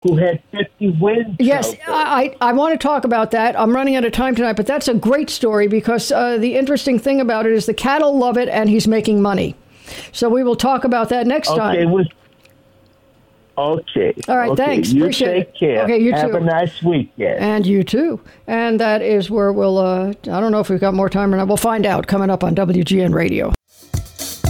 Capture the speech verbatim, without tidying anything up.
who had fifty wins. Yes, I, I want to talk about that. I'm running out of time tonight, but that's a great story because uh, the interesting thing about it is the cattle love it and he's making money. So we will talk about that next okay, time. Was, okay. All right, okay. thanks. You Appreciate take it. care. Okay, you Have too. a nice weekend. And you too. And that is where we'll, uh, I don't know if we've got more time or not. We'll find out coming up on W G N Radio.